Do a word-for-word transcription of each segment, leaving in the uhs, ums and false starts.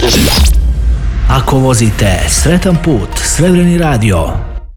Ako vozite, sretan put, Srebreni radio.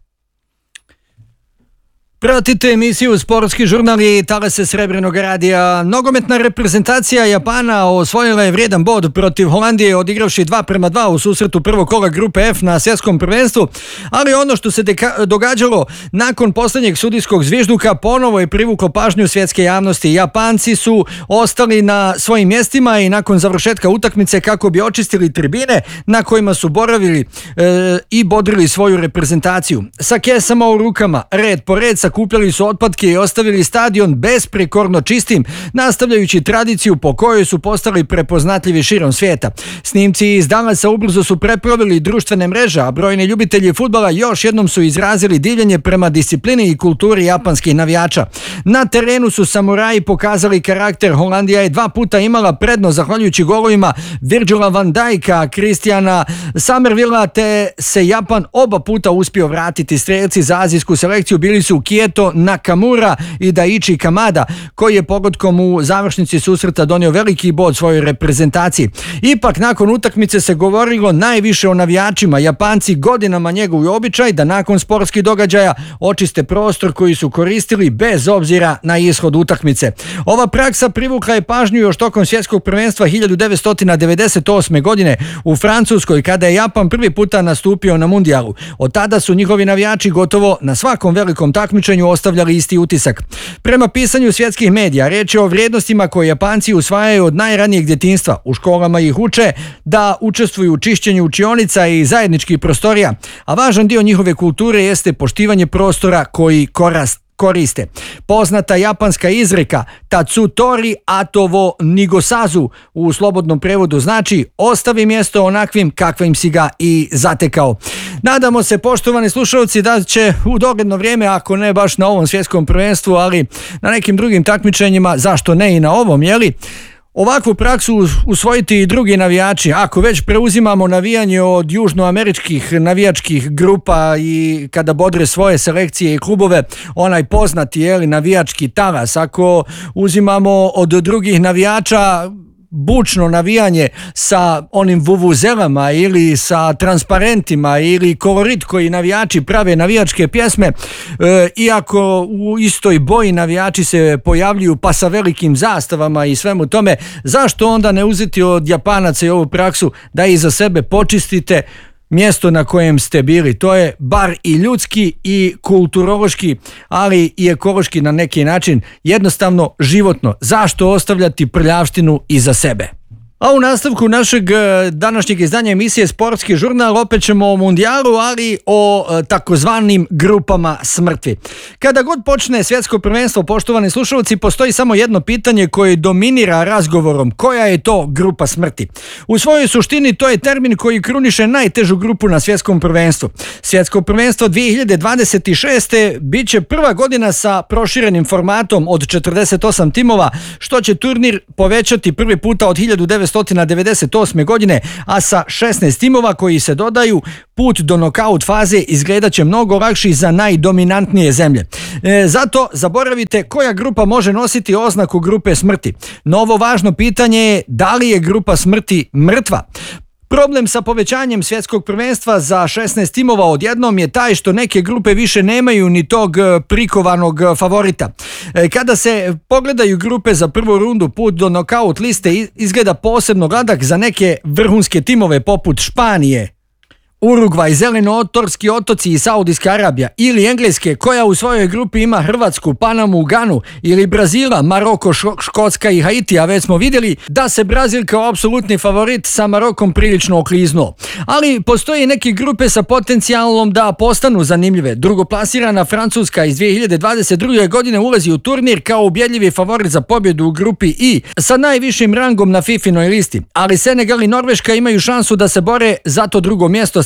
Pratite emisiju Sportski žurnal i talase Srebrenog radija. Nogometna reprezentacija Japana osvojila je vrijedan bod protiv Holandije, odigravši dva prema dva u susretu prvog kola grupe F na svjetskom prvenstvu, ali ono što se deka- događalo nakon posljednjeg sudijskog zvižduka ponovo je privuklo pažnju svjetske javnosti. Japanci su ostali na svojim mjestima i nakon završetka utakmice kako bi očistili tribine na kojima su boravili e, i bodrili svoju reprezentaciju. Sa kesama u rukama, red po red, sakupljali su otpadke i ostavili stadion besprekorno čistim, nastavljajući tradiciju po kojoj su postali prepoznatljivi širom svijeta. Snimci iz Dallasa ubrzo su preplavili društvene mreže, a brojni ljubitelji fudbala još jednom su izrazili divljenje prema disciplini i kulturi japanskih navijača. Na terenu su samuraji pokazali karakter. Holandija je dva puta imala prednost zahvaljujući golovima Virgila van Dijka, Christiana Somervilla, te se Japan oba puta uspio vratiti. Strelci za azijsku selekciju bili su Kieto Nakamura i Daichi Kamada, koji je pogodkom u završnici susreta donio veliki bod svojoj reprezentaciji. Ipak nakon utakmice se govorilo najviše o navijačima. Japanci godinama njeguju običaj da nakon sportskih događaja očiste prostor koji su koristili bez obzira na ishod utakmice. Ova praksa privukla je pažnju još tokom svjetskog prvenstva hiljadu devetsto devedeset osme. godine u Francuskoj, kada je Japan prvi puta nastupio na mundijalu. Od tada su njihovi navijači gotovo na svakom velikom takmičenju ostavljali isti utisak. Prema pisanju svjetskih medija, reč je o vrijednostima koje Japanci usvajaju od najranijeg djetinjstva. U školama ih uče da učestvuju u čišćenju učionica i zajedničkih prostorija, a važan dio njihove kulture jeste poštivanje prostora koji korast koriste. Poznata japanska izreka Tatsutori atovo nigosazu u slobodnom prevodu znači ostavi mjesto onakvim kakvim si ga i zatekao. Nadamo se, poštovani slušalci, da će u dogledno vrijeme, ako ne baš na ovom svjetskom prvenstvu, ali na nekim drugim takmičenjima, zašto ne i na ovom, jeli, ovakvu praksu usvojiti i drugi navijači. Ako već preuzimamo navijanje od južnoameričkih navijačkih grupa i kada bodre svoje selekcije i klubove, onaj poznati jeli, navijački talas, ako uzimamo od drugih navijača bučno navijanje sa onim vuvuzelama ili sa transparentima ili kolorit koji navijači prave navijačke pjesme, e, iako u istoj boji navijači se pojavljuju pa sa velikim zastavama i svemu tome, zašto onda ne uzeti od Japanaca i ovu praksu da i za sebe počistite mjesto na kojem ste bili? To je bar i ljudski i kulturološki, ali i ekološki na neki način, jednostavno životno. Zašto ostavljati prljavštinu iza sebe? A u nastavku našeg današnjeg izdanja emisije Sportski žurnal opet ćemo o mundijalu, ali o takozvanim grupama smrti. Kada god počne svjetsko prvenstvo, poštovani slušalci, postoji samo jedno pitanje koje dominira razgovorom. Koja je to grupa smrti? U svojoj suštini to je termin koji kruniše najtežu grupu na svjetskom prvenstvu. Svjetsko prvenstvo dvije hiljade dvadeset šeste bit će prva godina sa proširenim formatom od četrdeset osam timova, što će turnir povećati prvi puta od hiljadu devetsto devedeset osme. godine, a sa šesnaest timova koji se dodaju, put do nokaut faze izgledat će mnogo lakši za najdominantnije zemlje. E, zato zaboravite koja grupa može nositi oznaku grupe smrti. Novo važno pitanje je da li je grupa smrti mrtva. Problem sa povećanjem svjetskog prvenstva za šesnaest timova odjednom je taj što neke grupe više nemaju ni tog prikovanog favorita. Kada se pogledaju grupe za prvu rundu, put do nokaut liste izgleda posebno gladak za neke vrhunske timove poput Španije, Urugvaj, Zeleno-otorski otoci i Saudijska Arabija, ili Engleske koja u svojoj grupi ima Hrvatsku, Panamu, Ganu, ili Brazila, Maroko, Škotska i Haiti, a već smo vidjeli da se Brazil kao apsolutni favorit sa Marokom prilično okliznuo. Ali postoji neke grupe sa potencijalom da postanu zanimljive. Drugoplasirana Francuska iz dvije hiljade dvadeset druge. godine ulazi u turnir kao ubjedljivi favorit za pobjedu u grupi I sa najvišim rangom na FIFInoj listi, ali Senegal i Norveška imaju šansu da se bore za to drugo mjesto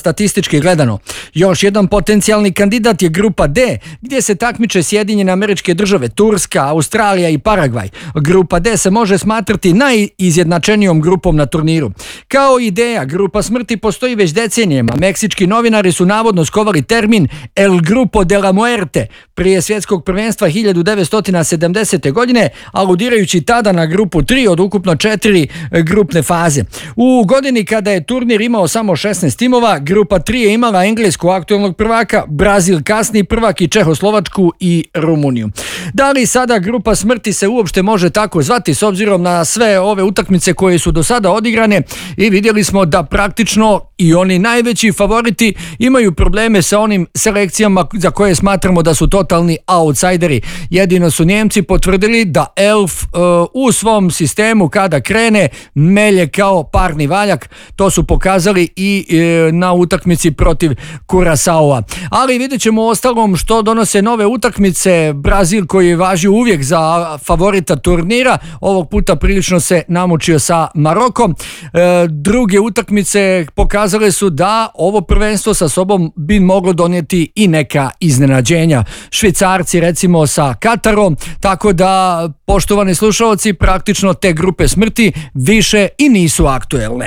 statistički gledano. Još jedan potencijalni kandidat je grupa D, gdje se takmiče Sjedinjene Američke Države, Turska, Australija i Paragvaj. Grupa D se može smatrati najizjednačenijom grupom na turniru. Kao ideja, grupa smrti postoji već decenijama. Meksički novinari su navodno skovali termin El Grupo de la Muerte prije svjetskog prvenstva hiljadu devetsto sedamdesete. godine, aludirajući tada na grupu tri od ukupno četiri grupne faze. U godini kada je turnir imao samo šesnaest timova, grupa tri je imala Englesku aktualnog prvaka, Brazil kasni prvak i Čehoslovačku i Rumuniju. Da li sada grupa smrti se uopšte može tako zvati s obzirom na sve ove utakmice koje su do sada odigrane i vidjeli smo da praktično i oni najveći favoriti imaju probleme sa onim selekcijama za koje smatramo da su totalni outsideri. Jedino su Njemci potvrdili da Elf uh, u svom sistemu kada krene melje kao parni valjak. To su pokazali i uh, na utakmici protiv Curaçaoa. Ali vidjet ćemo ostalom što donose nove utakmice. Brazil koji je važio uvijek za favorita turnira, ovog puta prilično se namučio sa Marokom. Uh, druge utakmice pokazale su da ovo prvenstvo sa sobom bi moglo donijeti i neka iznenađenja. Švicarci recimo sa Katarom, tako da, poštovani slušalci, praktično te grupe smrti više i nisu aktuelne.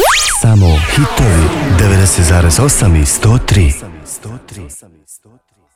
Samo hitovi devedeset zarez osam i sto tri.